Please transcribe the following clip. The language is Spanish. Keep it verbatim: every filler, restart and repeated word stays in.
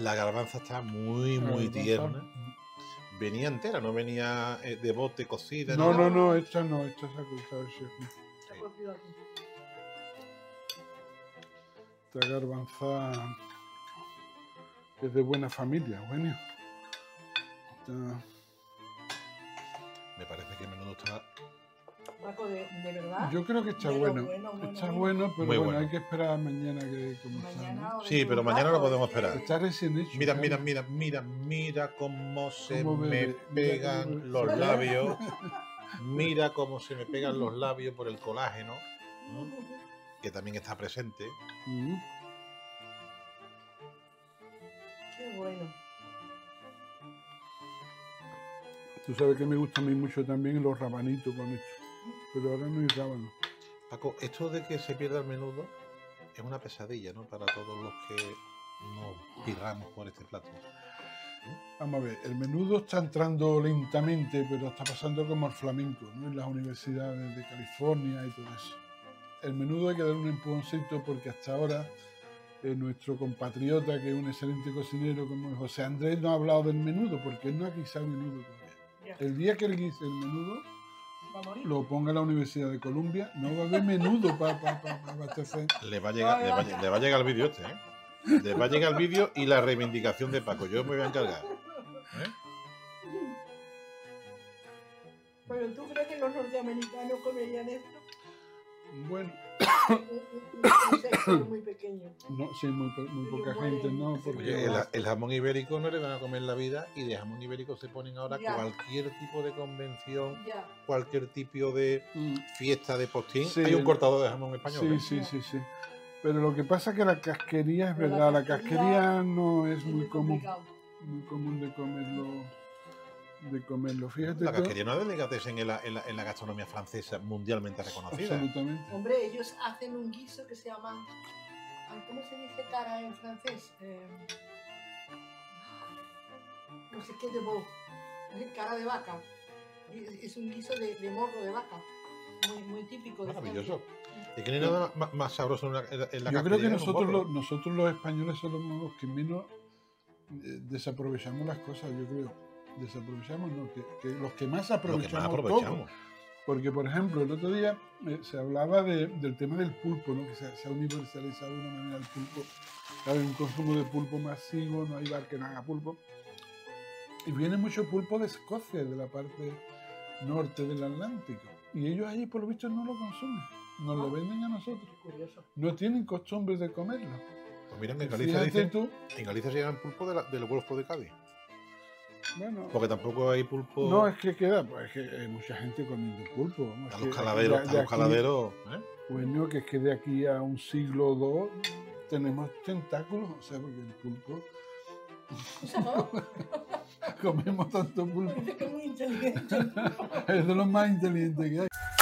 La garbanza está muy, La muy garbanza. tierna. Venía entera, no venía eh, de bote cocida. No, ni no, nada. no, esta no, esta se ha cortado el chef. Se ha cocido aquí. Esta garbanza es de buena familia, bueno. Esta- Me parece que el menudo está Paco, de, de verdad. Yo creo que está Bueno, bueno. bueno, bueno, Está bueno. bueno, pero Muy bueno, bueno. hay que esperar mañana que como está, Mañana ¿no? o Sí, dentro pero de un mañana rato, lo podemos es que- esperar. Está recién hecho. Mira, claro. mira, mira, mira, mira cómo se Cómo me bebe, mira pegan cómo bebe. los labios. Mira cómo se me pegan los labios por el colágeno, ¿no? Que también está presente. Mm. Qué bueno. Tú sabes que me gusta a mí mucho también los rabanitos con esto. Pero ahora no hay rábano. Paco, esto de que se pierda el menudo es una pesadilla, ¿no? Para todos los que nos pirramos por este plato. Vamos a ver, el menudo está entrando lentamente, pero está pasando como el flamenco, ¿no? En las universidades de California y todo eso. El menudo hay que dar un empujoncito porque hasta ahora eh, nuestro compatriota, que es un excelente cocinero como José Andrés, no ha hablado del menudo porque él no ha guisado el menudo todavía. Ya. El día que él guise el menudo, Va a morir. lo ponga en la Universidad de Columbia, no va a haber menudo para pa, pa, pa abastecer. Le va a llegar, le va, a- le va a llegar el vídeo este, ¿eh? Le va a llegar el vídeo y la reivindicación de Paco. Yo me voy a encargar. ¿eh? Pero tú crees que los norteamericanos comerían esto? Bueno, Un, un- un sector muy pequeño. no, sí, muy, po- muy Ellos poca mueren. gente, ¿no? Porque Oye, el, el jamón ibérico no le van a comer la vida y de jamón ibérico se ponen ahora Ya. cualquier tipo de convención, Ya. cualquier tipo de Mm, fiesta de postín. Sí, Hay un el- cortador de jamón español. sí, ¿eh? sí, sí, sí. Pero lo que pasa es que la casquería, es Pero la verdad, la casquería casquería no es Es muy muy común, complicado. muy común de comerlo, de comerlo. Fíjate La tú, casquería no es delicatessen en la, en, la, en la gastronomía francesa mundialmente reconocida. absolutamente. Hombre, ellos hacen un guiso que se llama. ay, ¿Cómo se dice cara en francés? Eh, no sé qué de veau. Es cara de vaca. Es es un guiso de, de morro de vaca. Muy, muy típico de Maravilloso. Francia. Es que no hay nada más, más sabroso en la, en la, en la Yo creo que casquería un nosotros, morro. los, nosotros los españoles somos los que menos eh, desaprovechamos las cosas, yo creo. Desaprovechamos, no, que, que los que más Lo que aprovechamos, más todo. aprovechamos. Porque, por ejemplo, el otro día eh, se hablaba de- del tema del pulpo, ¿no? Que se, se ha universalizado de una manera el pulpo. Hay un consumo de pulpo masivo, no hay bar que no haga pulpo. Y viene mucho pulpo de Escocia, de la parte norte del Atlántico. Y ellos allí, por lo visto, no lo consumen. Nos lo venden a nosotros. Curioso. No tienen costumbre de comerlo. Pues mira, en Galicia Fíjate dicen, tú, en Galicia se llaman pulpo de la- del Golfo de Cádiz. bueno... Porque tampoco hay pulpo. No, es que queda, pues es que hay mucha gente comiendo pulpo. vamos, a es los que caladeros, de- a de los aquí- caladeros. ¿eh? Bueno, que es que de aquí a un siglo o dos tenemos tentáculos, o sea, porque el pulpo, comemos tanto pulpo, Parece que es muy inteligente. es de los más inteligentes que hay.